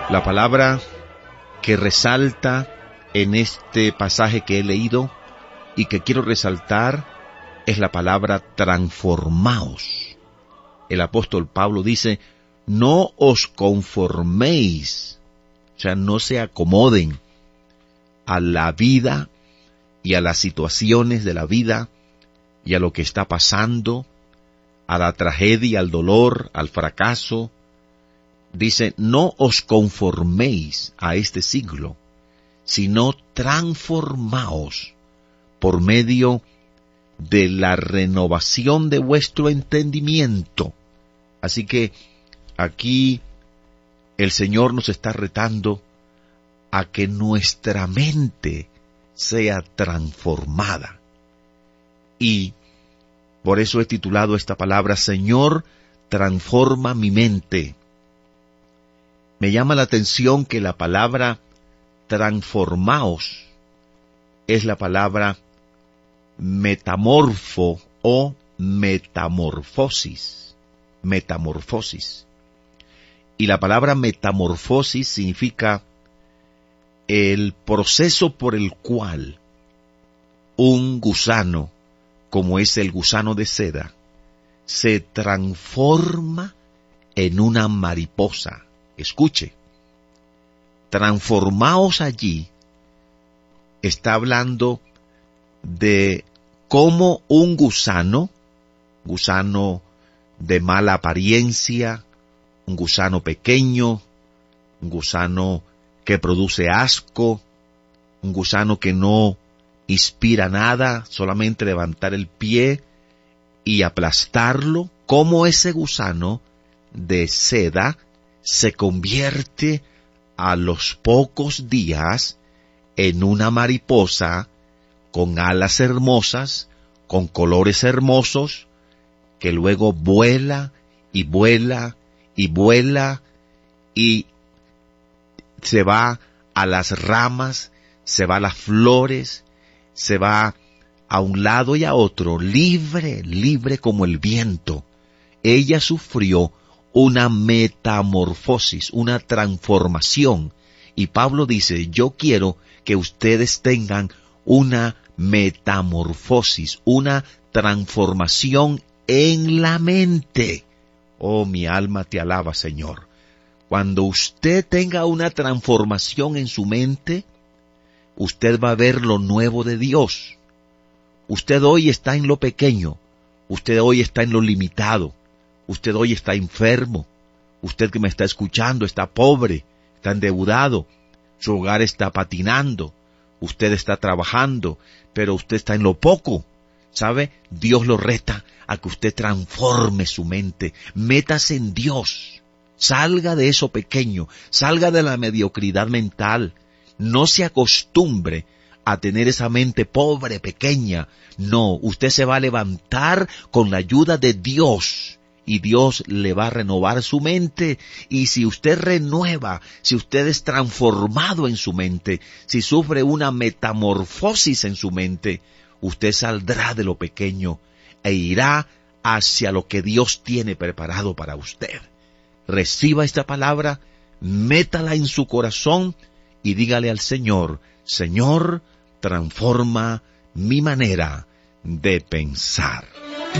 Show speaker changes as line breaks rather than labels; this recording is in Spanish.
La palabra que resalta en este pasaje que he leído y que quiero resaltar es la palabra transformaos. El apóstol Pablo dice, no os conforméis, o sea, no se acomoden a la vida y a las situaciones de la vida y a lo que está pasando, a la tragedia, al dolor, al fracaso. Dice, no os conforméis a este siglo, sino transformaos por medio de la renovación de vuestro entendimiento. Así que aquí el Señor nos está retando a que nuestra mente sea transformada. Y por eso he titulado esta palabra, Señor, transforma mi mente. Me llama la atención que la palabra transformaos es la palabra metamorfo o metamorfosis. Metamorfosis. Y la palabra metamorfosis significa el proceso por el cual un gusano, como es el gusano de seda, se transforma en una mariposa. Escuche, transformaos allí, está hablando de cómo un gusano de mala apariencia, un gusano pequeño, un gusano que produce asco, un gusano que no inspira nada, solamente levantar el pie y aplastarlo, cómo ese gusano de seda se convierte a los pocos días en una mariposa con alas hermosas, con colores hermosos, que luego vuela y vuela y vuela y se va a las ramas, se va a las flores, se va a un lado y a otro, libre, libre como el viento. Ella sufrió una metamorfosis, una transformación. Y Pablo dice, yo quiero que ustedes tengan una metamorfosis, una transformación en la mente. Oh, mi alma te alaba, Señor. Cuando usted tenga una transformación en su mente, usted va a ver lo nuevo de Dios. Usted hoy está en lo pequeño, usted hoy está en lo limitado, usted hoy está enfermo, usted que me está escuchando está pobre, está endeudado, su hogar está patinando, usted está trabajando, pero usted está en lo poco. ¿Sabe? Dios lo reta a que usted transforme su mente, métase en Dios, salga de eso pequeño, salga de la mediocridad mental, no se acostumbre a tener esa mente pobre, pequeña. No, usted se va a levantar con la ayuda de Dios y Dios le va a renovar su mente. Y si usted renueva, si usted es transformado en su mente, si sufre una metamorfosis en su mente, usted saldrá de lo pequeño e irá hacia lo que Dios tiene preparado para usted. Reciba esta palabra, métala en su corazón y dígale al Señor, Señor, transforma mi manera de pensar.